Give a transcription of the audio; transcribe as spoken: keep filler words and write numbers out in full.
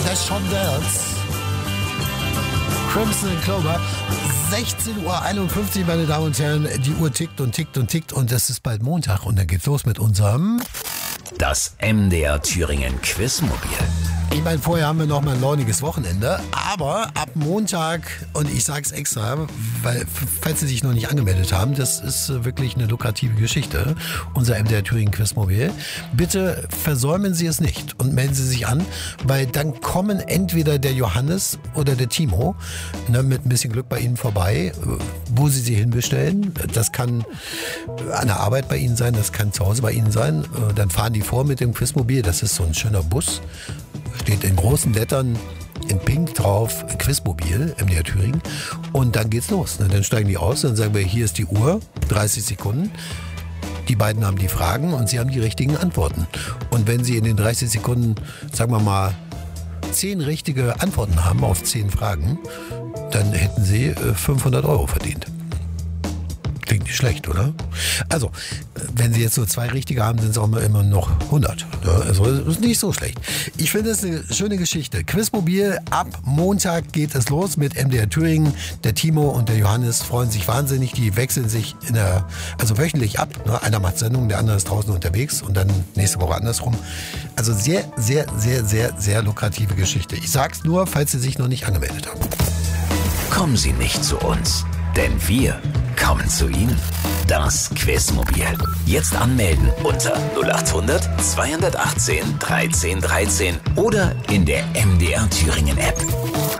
Flash Shondels. Crimson Clover. sechzehn Uhr einundfünfzig, meine Damen und Herren. Die Uhr tickt und tickt und tickt und es ist bald Montag und dann geht's los mit unserem... Das M D R Thüringen Quizmobil. Ich meine, vorher haben wir noch mal ein launiges Wochenende, aber ab Montag, und ich sag's extra, weil, falls Sie sich noch nicht angemeldet haben, das ist wirklich eine lukrative Geschichte, unser M D R Thüringen Quizmobil. Bitte versäumen Sie es nicht und melden Sie sich an, weil dann kommen entweder der Johannes oder der Timo, ne, mit ein bisschen Glück bei Ihnen vorbei, wo Sie sie hinbestellen. Das kann an der Arbeit bei Ihnen sein, das kann zu Hause bei Ihnen sein. Dann fahren die vor mit dem Quizmobil, das ist so ein schöner Bus. Steht in großen Lettern in Pink drauf, Quizmobil, M D R Thüringen. Und dann geht's los. Dann steigen die aus, dann sagen wir, hier ist die Uhr, dreißig Sekunden. Die beiden haben die Fragen und sie haben die richtigen Antworten. Und wenn sie in den dreißig Sekunden, sagen wir mal, zehn richtige Antworten haben auf zehn Fragen, dann hätten sie fünfhundert Euro verdient. Klingt nicht schlecht, oder? Also, wenn Sie jetzt so zwei richtige haben, sind es auch immer noch hundert. Also, das ist nicht so schlecht. Ich finde es eine schöne Geschichte. Quizmobil, ab Montag geht es los mit M D R Thüringen. Der Timo und der Johannes freuen sich wahnsinnig. Die wechseln sich in der, also wöchentlich ab. Einer macht Sendung, der andere ist draußen unterwegs und dann nächste Woche andersrum. Also sehr, sehr, sehr, sehr, sehr lukrative Geschichte. Ich sag's nur, falls Sie sich noch nicht angemeldet haben. Kommen Sie nicht zu uns, denn wir kommen zu Ihnen. Das Quizmobil. Jetzt anmelden unter null acht hundert zweihundertachtzehn dreizehn dreizehn oder in der M D R Thüringen App.